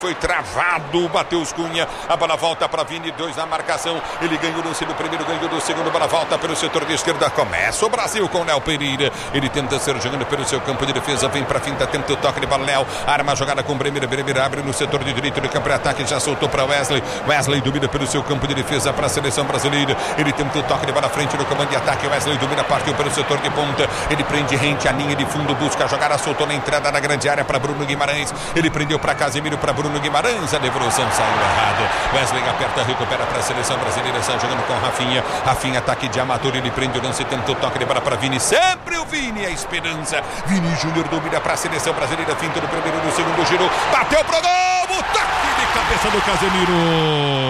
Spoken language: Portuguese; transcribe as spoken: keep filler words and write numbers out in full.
Foi travado, Matheus Cunha, a bola volta para Vini, dois na marcação, ele ganhou o lance do primeiro, ganhou do segundo, bola volta pelo setor de esquerda, começa o Brasil com Léo Pereira, ele tenta ser jogando pelo seu campo de defesa, vem para finta, tenta o toque de bola, Léo, arma a jogada com o Bremer, Bremer abre no setor de direito do campo de ataque, já soltou para Wesley, Wesley domina pelo seu campo de defesa para a seleção brasileira, ele tenta o toque de bola à frente no comando de ataque, Wesley domina, partiu pelo setor de ponta, ele prende rente a linha de fundo, busca a jogada, soltou na entrada da grande área para Bruno Guimarães, ele prendeu para Casemiro, para Bruno Guimarães, a devolução saiu errado. Wesley aperta, recupera para a seleção brasileira, está jogando com Rafinha. Rafinha, ataque de amador, ele prende o lance, tenta o toque de bola para Vini. Sempre o Vini, a esperança. Vini Júnior domina para a seleção brasileira, finta no primeiro, no segundo giro, bateu pro gol, o toque de cabeça do Casemiro.